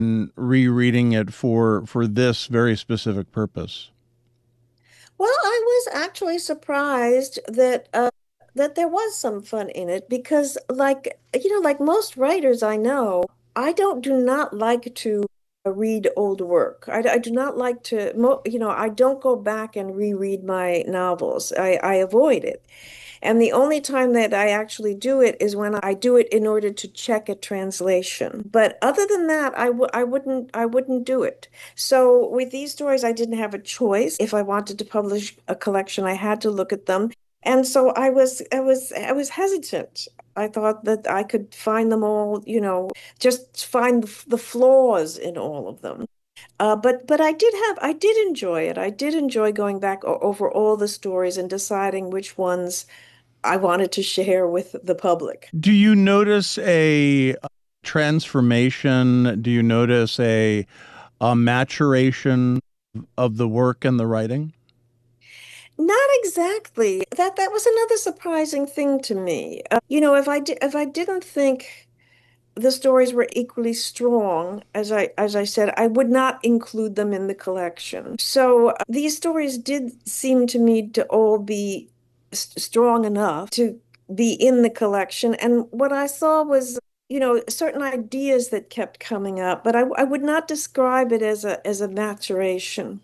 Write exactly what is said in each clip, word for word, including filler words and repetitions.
rereading it for for this very specific purpose? Well, I was actually surprised that uh, that there was some fun in it because, like, you know, like most writers I know, I don't do not like to uh, read old work. I, I do not like to, mo you know, I don't go back and reread my novels. I, I avoid it. And the only time that I actually do it is when I do it in order to check a translation. But other than that, I w I wouldn't I wouldn't do it. So with these stories, I didn't have a choice. If I wanted to publish a collection, I had to look at them. And so I was I was I was hesitant. I thought that I could find them all, you know, just find the, the flaws in all of them. Uh, but but I did have I did enjoy it. I did enjoy going back o- over all the stories and deciding which ones I wanted to share with the public. Do you notice a transformation? Do you notice a, a maturation of the work and the writing? Not exactly. That that was another surprising thing to me. Uh, you know, if I di if I didn't think the stories were equally strong, as I as I said, I would not include them in the collection. So uh, these stories did seem to me to all be s strong enough to be in the collection. And what I saw was, you know, certain ideas that kept coming up, but I, I would not describe it as a as a maturation.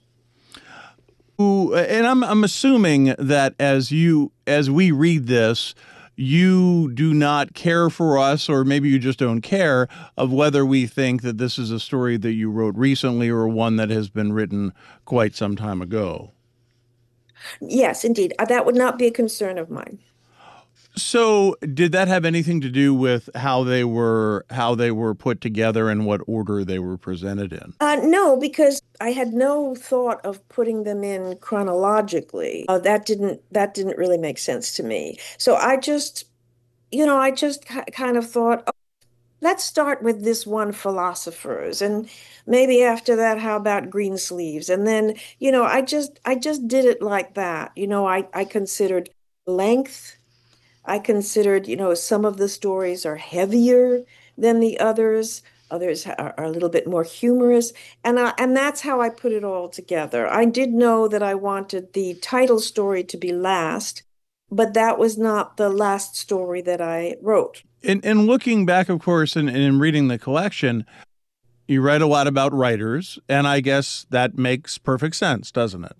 Ooh, and I'm I'm assuming that as you as we read this, you do not care for us, or maybe you just don't care of whether we think that this is a story that you wrote recently or one that has been written quite some time ago. Yes, indeed. Uh, That would not be a concern of mine. So, did that have anything to do with how they were how they were put together and what order they were presented in? Uh, no, because I had no thought of putting them in chronologically. Uh, that didn't that didn't really make sense to me. So I just, you know, I just ki kind of thought, oh, let's start with this one philosophers, and maybe after that, how about Greensleeves? And then, you know, I just I just did it like that. You know, I I considered length. I considered, you know, some of the stories are heavier than the others. Others are, are a little bit more humorous. And I, and that's how I put it all together. I did know that I wanted the title story to be last, but that was not the last story that I wrote. In in looking back, of course, and, and in reading the collection, you write a lot about writers, and I guess that makes perfect sense, doesn't it?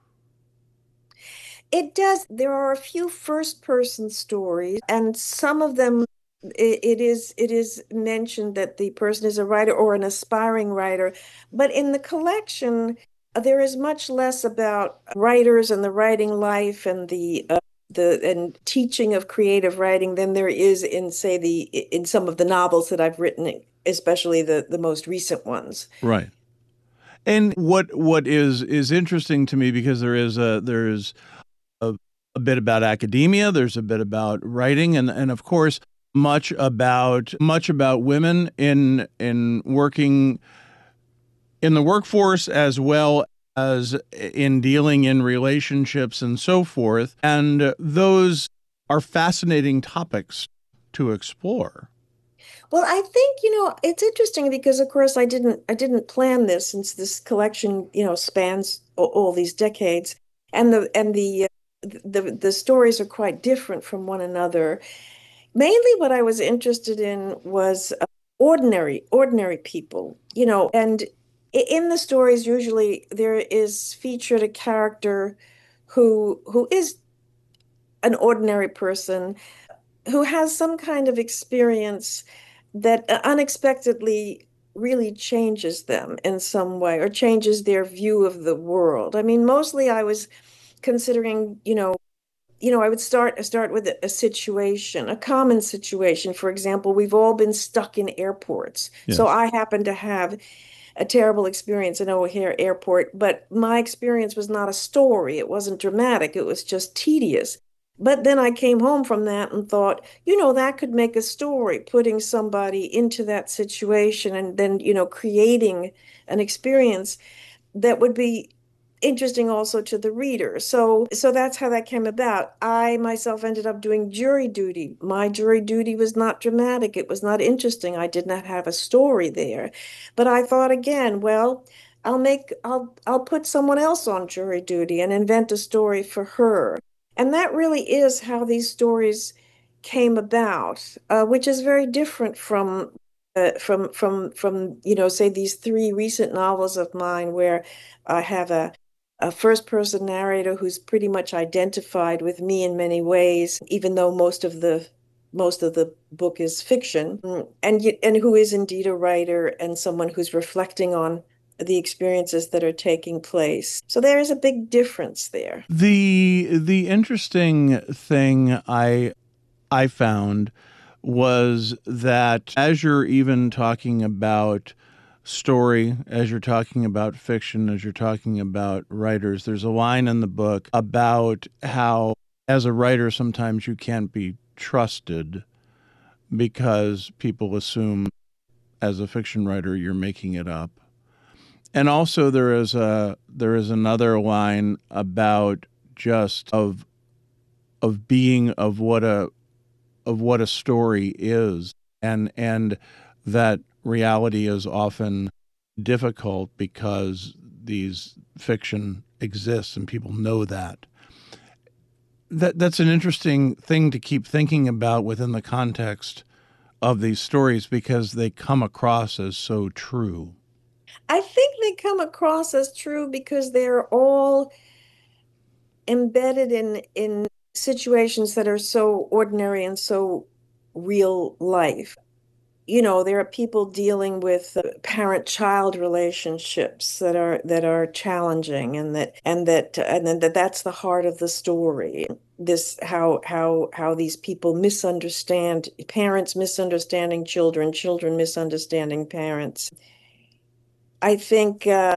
It does. There are a few first person stories, and some of them it, it is it is mentioned that the person is a writer or an aspiring writer. But in the collection, uh, there is much less about writers and the writing life and the uh, the and teaching of creative writing than there is in, say, the in some of the novels that I've written, especially the the most recent ones. Right. And what what is is interesting to me, because there is a there is a, a bit about academia, there's a bit about writing, and and of course much about much about women in in working in the workforce, as well as in dealing in relationships and so forth. And those are fascinating topics to explore. Well, I think, you know, it's interesting because of course I didn't I didn't plan this since this collection, you know, spans all, all these decades and the and the uh, the the stories are quite different from one another. Mainly what I was interested in was uh, ordinary ordinary people, you know, and i- in the stories usually there is featured a character who who is an ordinary person who has some kind of experience that uh, unexpectedly really changes them in some way or changes their view of the world. I mean, mostly I was considering, you know, you know, I would start start with a, a situation, a common situation. For example, we've all been stuck in airports. So Yes. I happen to have a terrible experience in O'Hare Airport, but my experience was not a story. It wasn't dramatic. It was just tedious. But then I came home from that and thought, you know, that could make a story, putting somebody into that situation and then, you know, creating an experience that would be interesting also to the reader. So so that's how that came about. I myself ended up doing jury duty. My jury duty was not dramatic. It was not interesting. I did not have a story there. But I thought again, well, I'll make I'll I'll put someone else on jury duty and invent a story for her. And that really is how these stories came about, uh, which is very different from uh, from from from you know, say these three recent novels of mine where I have a a first person narrator who's pretty much identified with me in many ways, even though most of the most of the book is fiction, and and who is indeed a writer and someone who's reflecting on the experiences that are taking place. So there is a big difference there. The the interesting thing I I found was that as you're even talking about story, as you're talking about fiction, as you're talking about writers, there's a line in the book about how, as a writer, sometimes you can't be trusted because people assume, as a fiction writer, you're making it up. And also, there is a there is another line about just of of being of what a of what a story is, and and that reality is often difficult because these fiction exists and people know that. That that's an interesting thing to keep thinking about within the context of these stories because they come across as so true. I think they come across as true because they're all embedded in in situations that are so ordinary and so real life. You know, there are people dealing with uh, parent-child relationships that are that are challenging, and that and that and then that that's the heart of the story. This how how how these people misunderstand, parents misunderstanding children, children misunderstanding parents. I think uh,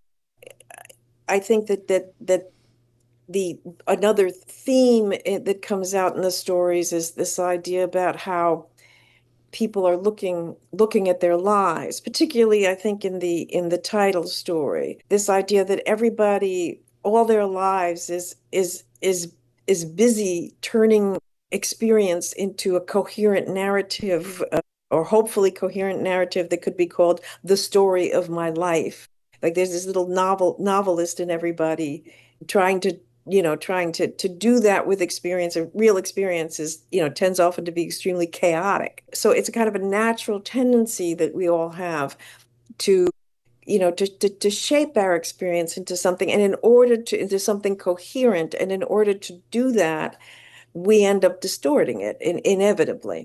I think that that that the another theme eh, that comes out in the stories is this idea about how people are looking looking at their lives, particularly I think in the in the title story, this idea that everybody all their lives is is is is busy turning experience into a coherent narrative, uh, or hopefully coherent narrative that could be called the story of my life. Like there's this little novel novelist in everybody trying to you know, trying to to do that with experience, and real experience is, you know, tends often to be extremely chaotic. So it's a kind of a natural tendency that we all have to, you know, to to, to shape our experience into something, and in order to into something coherent, and in order to do that, we end up distorting it in, inevitably.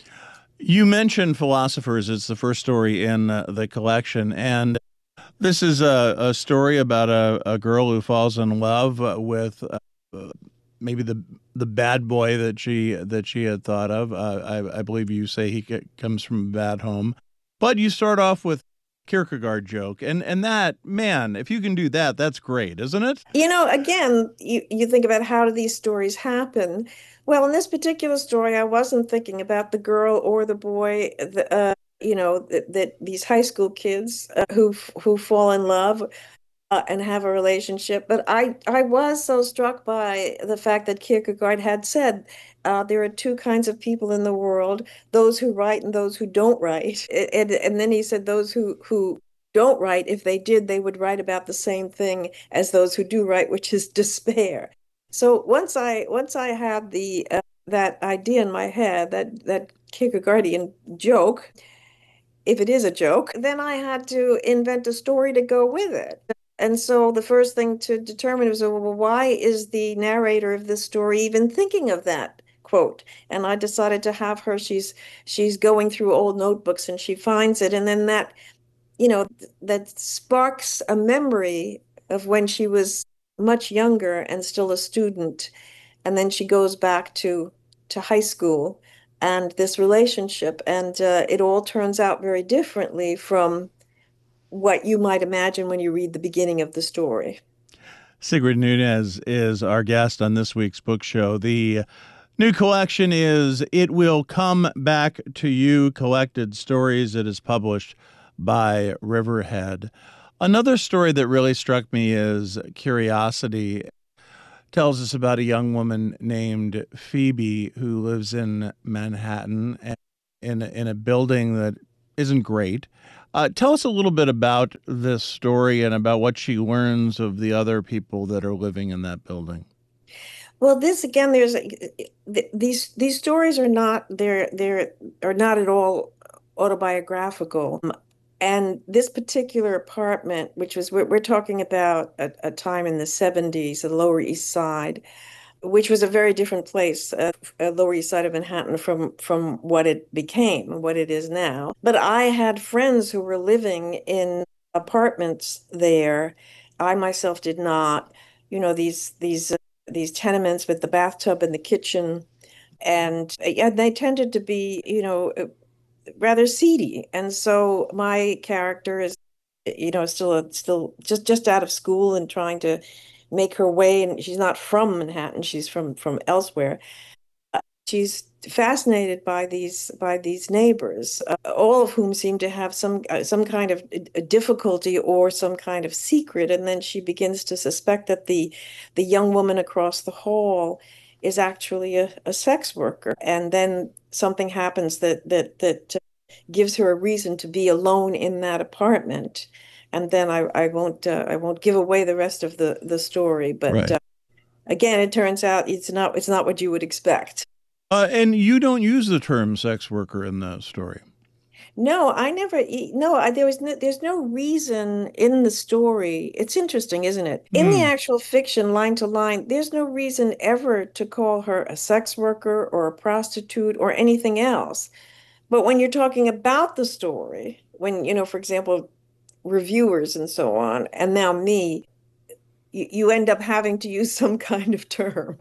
You mentioned Philosophers. It's the first story in uh, the collection. And this is a, a story about a, a girl who falls in love uh, with uh, maybe the the bad boy that she that she had thought of. Uh, I, I believe you say he c- comes from a bad home. But you start off with Kierkegaard joke. And, and that, man, if you can do that, that's great, isn't it? You know, again, you, you think about how do these stories happen? Well, in this particular story, I wasn't thinking about the girl or the boy, the, uh, you know, that, that these high school kids uh, who who fall in love uh, and have a relationship. But I I was so struck by the fact that Kierkegaard had said uh, there are two kinds of people in the world: those who write and those who don't write. And and then he said those who who don't write, if they did, they would write about the same thing as those who do write, which is despair. So once I once I had the uh, that idea in my head, that that Kierkegaardian joke, if it is a joke, then I had to invent a story to go with it. And so the first thing to determine was, well, why is the narrator of this story even thinking of that quote? And I decided to have her, she's she's going through old notebooks and she finds it. And then that, you know, that sparks a memory of when she was much younger and still a student. And then she goes back to to high school and this relationship, and uh, it all turns out very differently from what you might imagine when you read the beginning of the story. Sigrid Nunez is our guest on this week's book show. The new collection is It Will Come Back to You, Collected Stories. It is published by Riverhead. Another story that really struck me is Curiosity. Tells us about a young woman named Phoebe who lives in Manhattan and in a, in a building that isn't great. Uh, tell us a little bit about this story and about what she learns of the other people that are living in that building. Well, this again, there's th- these these stories are not they're they're are not at all autobiographical. Um, And this particular apartment, which was we're, we're talking about a, a time in the seventies, the Lower East Side, which was a very different place, uh, uh, Lower East Side of Manhattan, from from what it became and what it is now. But I had friends who were living in apartments there. I myself did not. You know, these these uh, these tenements with the bathtub and the kitchen, and uh, yeah, they tended to be, you know, uh, rather seedy. And so my character is, you know, still a, still just just out of school and trying to make her way. And she's not from Manhattan; she's from from elsewhere. She's fascinated by these by these neighbors, uh, all of whom seem to have some uh, some kind of uh, difficulty or some kind of secret. And then she begins to suspect that the the young woman across the hall is actually a, a sex worker. And then something happens that that that uh, gives her a reason to be alone in that apartment. And then I I won't uh, I won't give away the rest of the the story, but Right. uh, again, it turns out it's not it's not what you would expect. Uh, and you don't use the term sex worker in the story. No, I never e- no, I, there was no, there's no reason in the story. It's interesting, isn't it? In the Hmm. actual fiction, line to line, there's no reason ever to call her a sex worker or a prostitute or anything else. But when you're talking about the story, when, you know, for example, reviewers and so on, and now me, you, you end up having to use some kind of term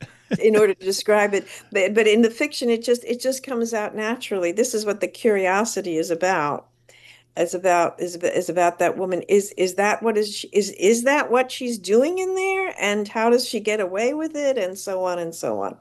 in order to describe it. But but in the fiction, it just it just comes out naturally. This is what the curiosity is about. Is about is is about that woman. Is is that what is she, is is that what she's doing in there? And how does she get away with it? And so on and so on.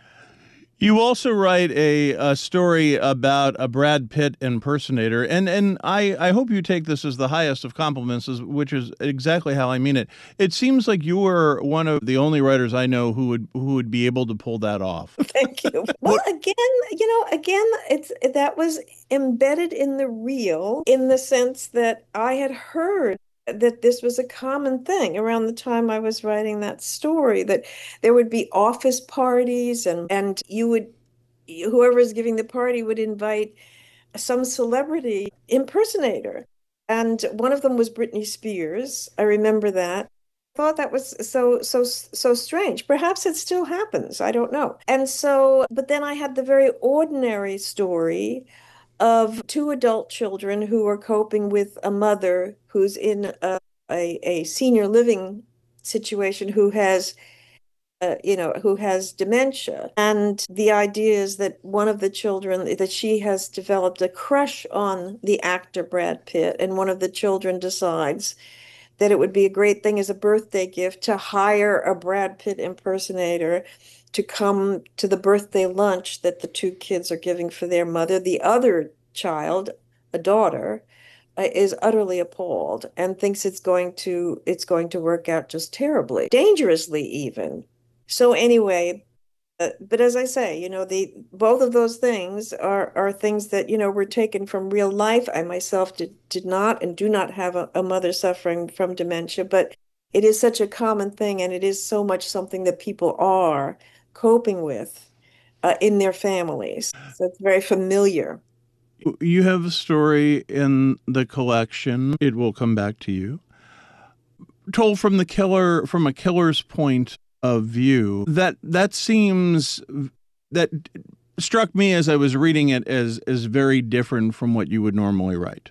You also write a, a story about a Brad Pitt impersonator, and and I, I hope you take this as the highest of compliments, as- which is exactly how I mean it. It seems like you are one of the only writers I know who would who would be able to pull that off. Thank you. Well, What again, you know, again, it's that was embedded in the real in the sense that I had heard that this was a common thing around the time I was writing that story, that there would be office parties and and you would whoever is giving the party would invite some celebrity impersonator. And one of them was Britney Spears. I remember that. I thought that was so so so strange. Perhaps it still happens. I don't know. And so, but then I had the very ordinary story of two adult children who are coping with a mother who's in a, a, a senior living situation who has uh, you know, who has dementia. And the idea is that one of the children, that she has developed a crush on the actor Brad Pitt, and one of the children decides that it would be a great thing as a birthday gift to hire a Brad Pitt impersonator to come to the birthday lunch that the two kids are giving for their mother. The other child, a daughter, uh, is utterly appalled and thinks it's going to it's going to work out just terribly, dangerously even. So anyway, uh, but as I say, you know, the both of those things are are things that, you know, were taken from real life. I myself did did not and do not have a, a mother suffering from dementia, but it is such a common thing, and it is so much something that people are coping with uh, in their families. So it's very familiar. you have a story in the collection, it will come back to you, told from the killer from a killer's point of view. That that seems that struck me as I was reading it as as very different from what you would normally write.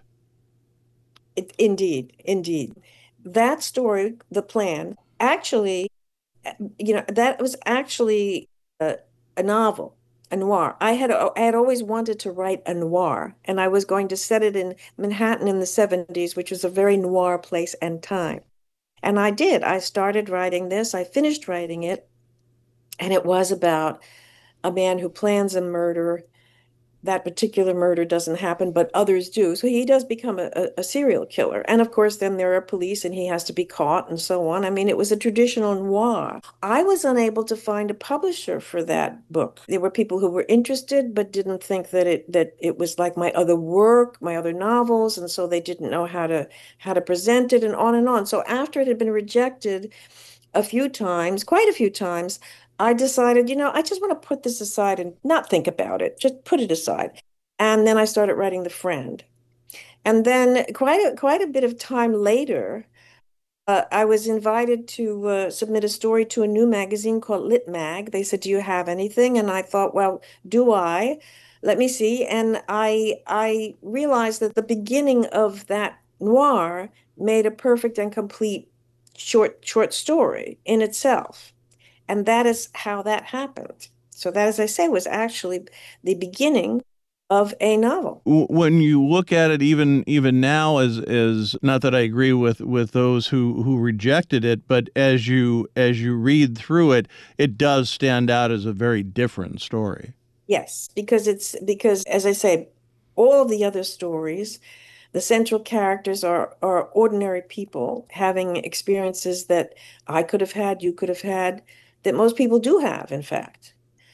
It, indeed, indeed. That story, the plan, actually, you know, that was actually a, a novel, a noir. I had I had always wanted to write a noir, and I was going to set it in Manhattan in the seventies, which was a very noir place and time. And I did. I started writing this. I finished writing it, and it was about a man who plans a murder that particular murder doesn't happen, but others do. So he does become a, a, a serial killer. And of course, then there are police and he has to be caught and so on. I mean, it was a traditional noir. I was unable to find a publisher for that book. There were people who were interested, but didn't think that it that it was like my other work, my other novels, and so they didn't know how to how to present it and on and on. So after it had been rejected a few times, quite a few times, I decided, you know, I just want to put this aside and not think about it, just put it aside. And then I started writing The Friend. And then quite a, quite a bit of time later, uh, I was invited to uh, submit a story to a new magazine called Lit Mag. They said, "Do you have anything?" And I thought, "Well, do I? Let me see." And I I realized that the beginning of that noir made a perfect and complete short short story in itself. And that is how that happened. So that, as I say, was actually the beginning of a novel. When you look at it, even even now, as as not that I agree with with those who who rejected it, but as you as you read through it, it does stand out as a very different story. Yes, because it's because, as I say, all of the other stories, the central characters are are ordinary people having experiences that I could have had, you could have had, that most people do have, in fact.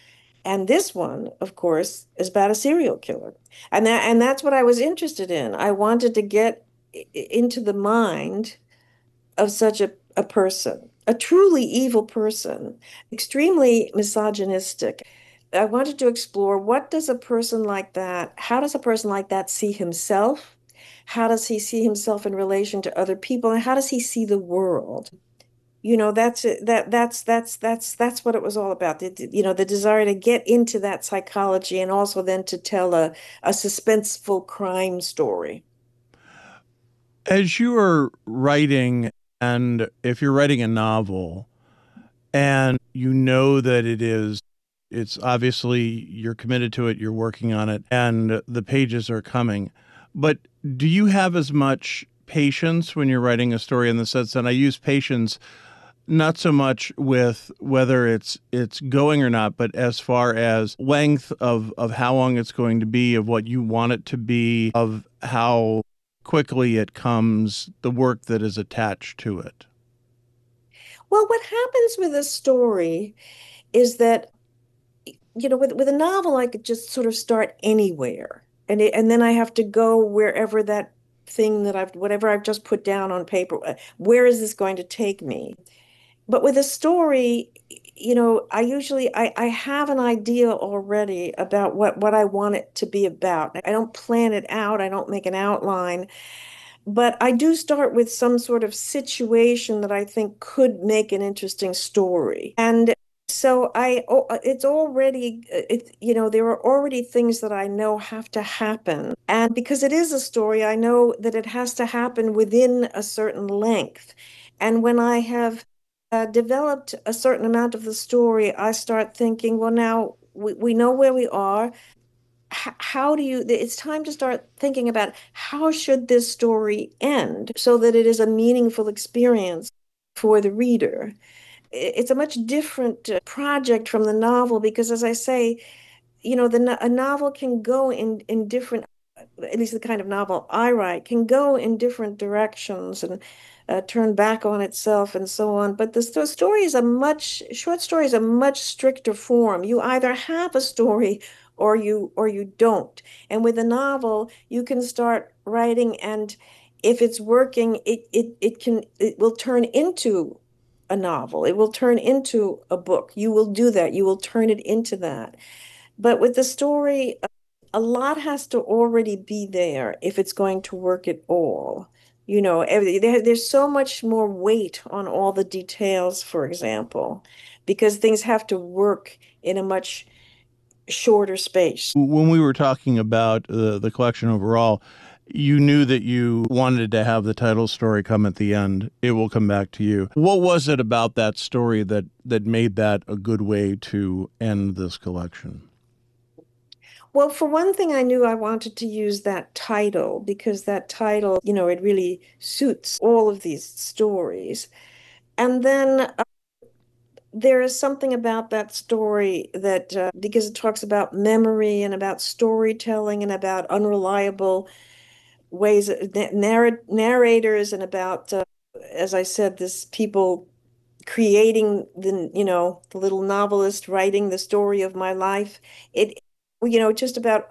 And this one, of course, is about a serial killer. And that and that's what I was interested in. I wanted to get into the mind of such a, a person, a truly evil person, extremely misogynistic. I wanted to explore, what does a person like that, how does a person like that see himself? How does he see himself in relation to other people? And how does he see the world? You know, that's it. That that's that's that's that's what it was all about. The, you know, the desire to get into that psychology and also then to tell a, a suspenseful crime story. As you are writing, and if you're writing a novel, and you know that it is, it's obviously you're committed to it, you're working on it, and the pages are coming. But do you have as much patience when you're writing a story, in the sense that I use patience not so much with whether it's it's going or not, but as far as length of of how long it's going to be, of what you want it to be, of how quickly it comes, the work that is attached to it. Well, what happens with a story is that, you know, with with a novel, I could just sort of start anywhere, and it, and then I have to go wherever that thing that I've whatever I've just put down on paper. uh, Where is this going to take me? But with a story, you know, I usually I, I have an idea already about what what I want it to be about. I don't plan it out. I don't make an outline, but I do start with some sort of situation that I think could make an interesting story. And so I, oh, it's already, it, you know, there are already things that I know have to happen. And because it is a story, I know that it has to happen within a certain length. And when I have uh, developed a certain amount of the story, I start thinking, well, now we, we know where we are. How do you, it's time to start thinking about, how should this story end so that it is a meaningful experience for the reader? It's a much different uh, project from the novel because, as I say, you know, the no- a novel can go in in different, at least the kind of novel I write, can go in different directions and uh, turn back on itself and so on. But the sto- story is a much, short story is a much stricter form. You either have a story or you or you don't. And with a novel, you can start writing, and if it's working, it it it can it will turn into a novel. It will turn into a book. You will do that. You will turn it into that. But with the story, a lot has to already be there if it's going to work at all. You know, every, there, there's so much more weight on all the details, for example, because things have to work in a much shorter space. When we were talking about the the collection overall, you knew that you wanted to have the title story come at the end. It will come back to you. What was it about that story that that made that a good way to end this collection? Well, for one thing, I knew I wanted to use that title because that title, you know, it really suits all of these stories. And then there is something about that story that, uh, because it talks about memory and about storytelling and about unreliable ways, narr narrators, and about, uh, as I said, this people creating the, you know, the little novelist writing the story of my life. It, you know, just about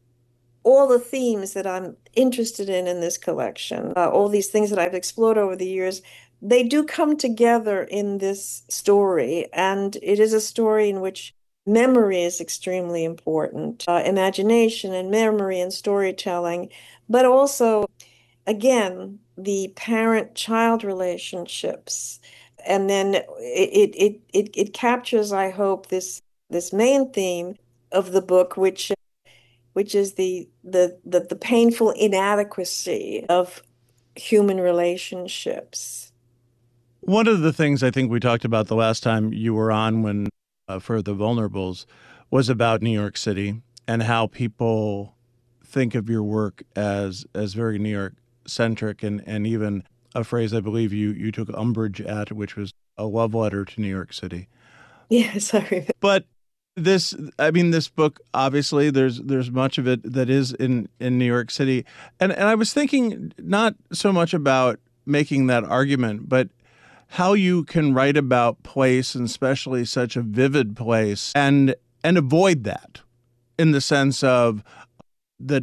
all the themes that I'm interested in in this collection, uh, all these things that I've explored over the years, they do come together in this story. And it is a story in which memory is extremely important, uh, imagination and memory and storytelling, but also, again, the parent-child relationships. And then it, it, it, it captures, I hope, this, this main theme of the book, which which is the the the, the painful inadequacy of human relationships. One of the things I think we talked about the last time you were on when uh, for the Vulnerables was about New York City and how people think of your work as as very New York centric, and, and even a phrase I believe you, you took umbrage at, which was a love letter to New York City. Yes, I remember. But this, I mean, this book, obviously, there's there's much of it that is in, in New York City. And, and I was thinking not so much about making that argument, but how you can write about place, and especially such a vivid place, and and avoid that in the sense of that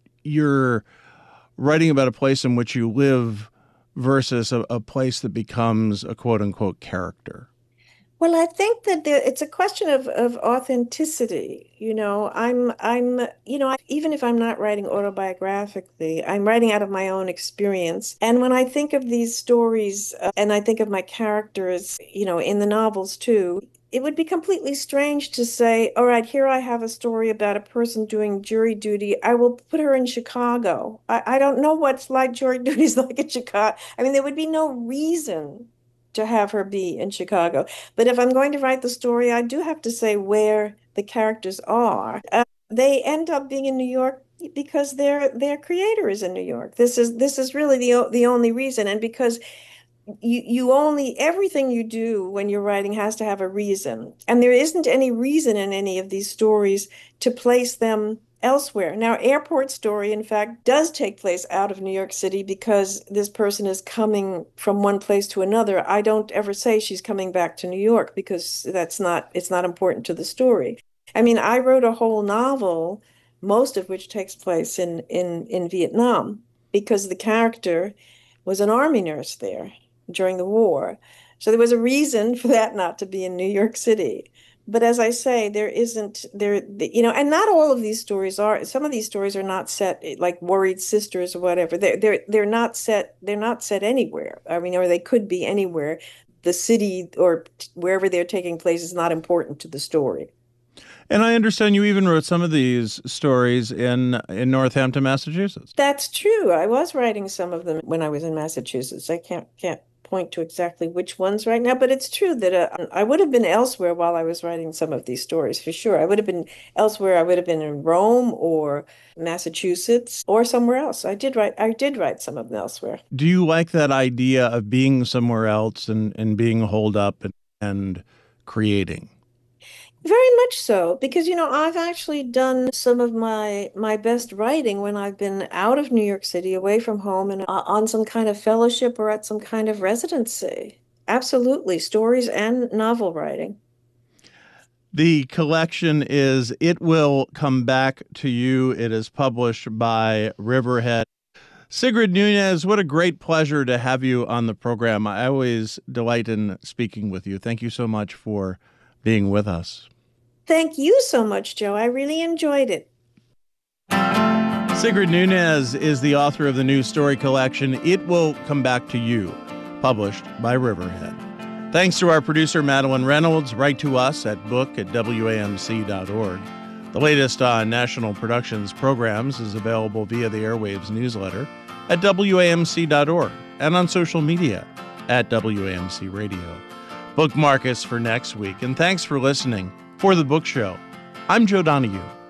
you're writing about a place in which you live versus a, a place that becomes a quote unquote character. Well, I think that there, it's a question of, of authenticity. You know, I'm, I'm, you know, even if I'm not writing autobiographically, I'm writing out of my own experience. And when I think of these stories, uh, and I think of my characters, you know, in the novels too, it would be completely strange to say, all right, here I have a story about a person doing jury duty. I will put her in Chicago. I, I don't know what's like jury duties like in Chicago. I mean, there would be no reason to have her be in Chicago. But if I'm going to write the story, I do have to say where the characters are. Uh, they end up being in New York because their their creator is in New York. This is this is really the the only reason, and because you you only everything you do when you're writing has to have a reason, and there isn't any reason in any of these stories to place them elsewhere. Now, Airport Story, in fact, does take place out of New York City because this person is coming from one place to another. I don't ever say she's coming back to New York because that's not, it's not important to the story. I mean, I wrote a whole novel, most of which takes place in in in Vietnam, because the character was an army nurse there during the war. So there was a reason for that not to be in New York City. But as I say, there isn't there, you know, and not all of these stories are, some of these stories are not set like Worried Sisters or whatever. They're they're they're not set, they're not set anywhere. I mean, or they could be anywhere. The city or wherever they're taking place is not important to the story. And I understand you even wrote some of these stories in in Northampton, Massachusetts. That's true. I was writing some of them when I was in Massachusetts. I can't can't point to exactly which ones right now, but it's true that uh, I would have been elsewhere while I was writing some of these stories, for sure. I would have been elsewhere. I would have been in Rome or Massachusetts or somewhere else. I did write I did write some of them elsewhere. Do you like that idea of being somewhere else and, and being holed up and, and creating? Very much so, because you know, I've actually done some of my my best writing when I've been out of New York City, away from home, and uh, on some kind of fellowship or at some kind of residency. Absolutely, stories and novel writing. The collection is It Will Come Back to You. It is published by Riverhead. Sigrid Nunez, what a great pleasure to have you on the program. I always delight in speaking with you. Thank you so much for being with us. Thank you so much, Joe. I really enjoyed it. Sigrid Nunez is the author of the new story collection, It Will Come Back to You, published by Riverhead. Thanks to our producer, Madeline Reynolds. Write to us at book at W A M C dot org. The latest on National Productions programs is available via the Airwaves newsletter at W A M C dot org and on social media at W A M C Radio. Bookmark us for next week, and thanks for listening. For The Book Show, I'm Joe Donahue.